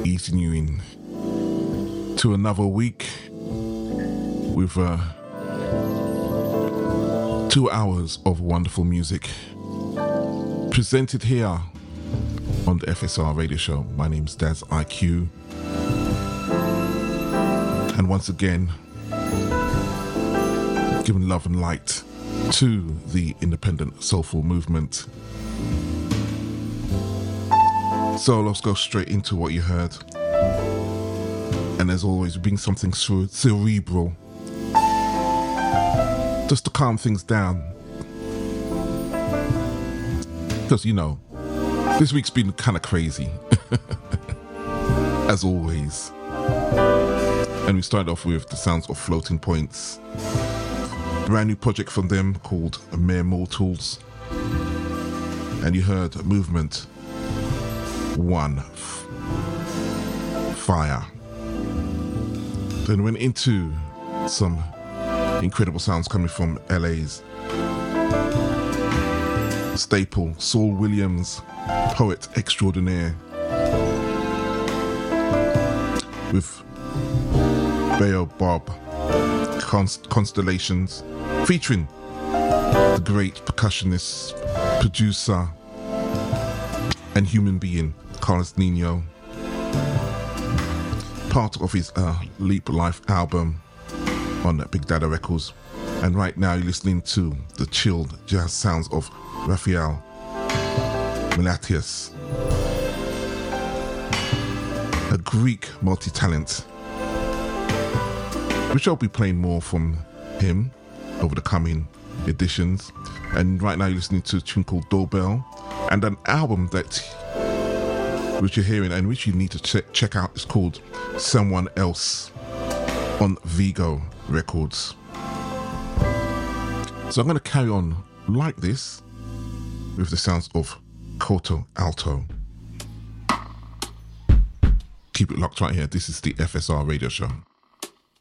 easing you in to another week with 2 hours of wonderful music presented here on the FSR radio show. My name's Daz IQ, and once again giving love and light to the independent soulful movement. So let's go straight into what you heard. And as always, being something cerebral, just to calm things down. Because, you know, this week's been kind of crazy, as always. And we started off with the sounds of Floating Points. Brand new project from them called Mere Mortals. And you heard Movement 1, Fire. Then went into some incredible sounds coming from LA's staple, Saul Williams, poet extraordinaire, with Bayo Bob, Constellations, featuring the great percussionist, producer, and human being, Carlos Nino, part of his Leap Life album on Big Dada Records. And right now you're listening to the chilled jazz sounds of Raphael Melatius, a Greek multi-talent, which I'll be playing more from him over the coming editions. And right now you're listening to a tune called Doorbell, and an album that which you're hearing and which you need to check out is called Someone Else on Vigo Records. So I'm going to carry on like this with the sounds of Koto Alto. Keep it locked right here. This is the FSR radio show.